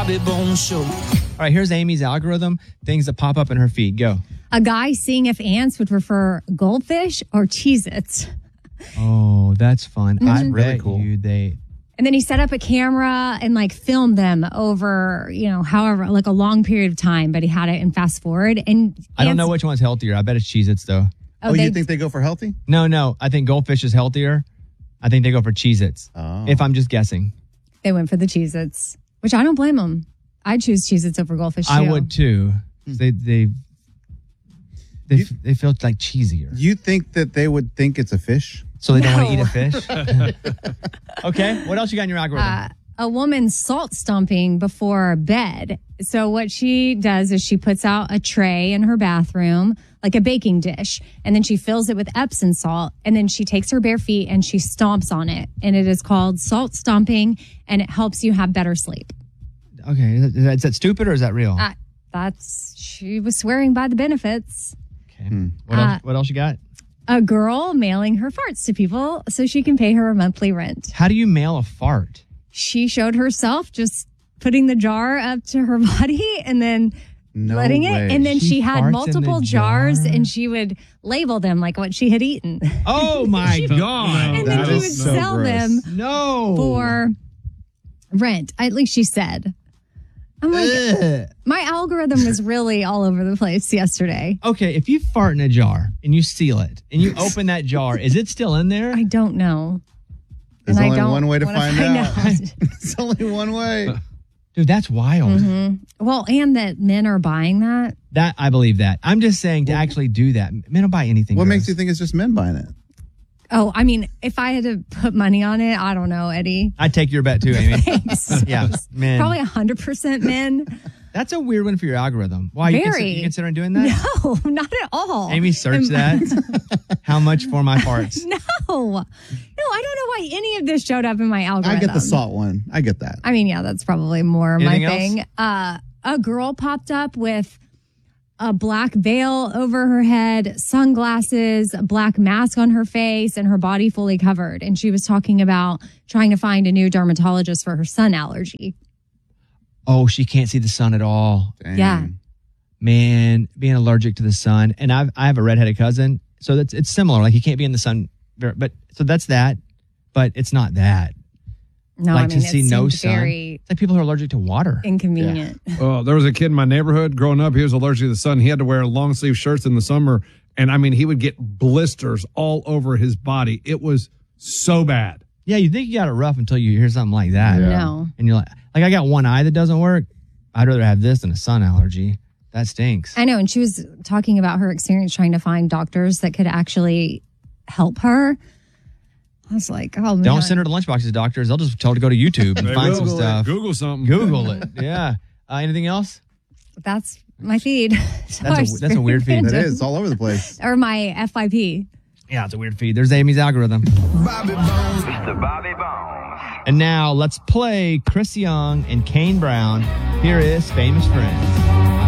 Bobby Bones Show. All right, here's Amy's algorithm. Things that pop up in her feed. Go. A guy seeing if ants would prefer goldfish or Cheez-Its. Oh, that's fun. That's I really bet cool. you they... And then he set up a camera and like filmed them over, however, like a long period of time, but he had it in fast forward. And I don't know which one's healthier. I bet it's Cheez-Its, though. Oh, you think they go for healthy? No. I think goldfish is healthier. I think they go for Cheez-Its. Oh. If I'm just guessing. They went for the Cheez-Its, which I don't blame them. I'd choose Cheez-Its over goldfish, too. I would, too. They feel like cheesier. You think that they would think it's a fish? So they don't want to eat a fish? Okay. What else you got in your algorithm? A woman salt stomping before bed. So what she does is she puts out a tray in her bathroom, like a baking dish, and then she fills it with Epsom salt, and then she takes her bare feet and she stomps on it. And it is called salt stomping, and it helps you have better sleep. Okay. Is that stupid or is that real? She was swearing by the benefits. Okay. What else you got? A girl mailing her farts to people so she can pay her monthly rent. How do you mail a fart? She showed herself just putting the jar up to her body and then letting it. And then she had farts multiple in the jars jar? and she would label them like what she had eaten. Oh my God. And then she would sell them No. for rent. At least she said. I'm like, my algorithm was really all over the place yesterday. Okay, if you fart in a jar and you seal it and you open that jar, is it still in there? I don't know. There's And I only don't one way to wanna find find out. out. It's only one way. Dude, that's wild. Well, and that men are buying that. That I believe that. I'm just saying to actually do that. Men don't buy anything. What gross. makes you think it's just men buying it? Oh, I mean, if I had to put money on it, I don't know, Eddie. I'd take your bet too, Amy. Thanks. Yeah, man. Probably 100% men. That's a weird one for your algorim. Why Very. you considering doing that? No, not at all. Amy, search that. How much for my farts? No, I don't know why any of this showed up in my algorithm. I get the salt one. I get that. I mean, yeah, that's probably more Anything my thing. A girl popped up with a black veil over her head, sunglasses, a black mask on her face, and her body fully covered. And she was talking about trying to find a new dermatologist for her sun allergy. Oh, she can't see the sun at all. Dang. Yeah. Man, being allergic to the sun. And I have a redheaded cousin, so it's similar. Like he can't be in the sun, but so that's that. But it's not that. No, Like I mean, to see it no seemed sun. very It's like people who are allergic to water. inconvenient. Oh, there was a kid in my neighborhood growing up. He was allergic to the sun. He had to wear long sleeve shirts in the summer. And I mean, he would get blisters all over his body. It was so bad. Yeah, you think you got it rough until you hear something like that. No. And you're like I got one eye that doesn't work. I'd rather have this than a sun allergy. That stinks. I know. And she was talking about her experience trying to find doctors that could actually help her. I was like, oh, man. Don't send her to lunchboxes, doctors. They'll just tell her to go to YouTube and find some stuff. Google something. Google it. Yeah. Anything else? That's my feed. So That's a weird feed. It is. It's all over the place. Or my FYP. Yeah, it's a weird feed. There's Amy's algorithm. Bobby Bones. Mr. Bobby Bones. And now let's play Chris Young and Kane Brown. Here is Famous Friends.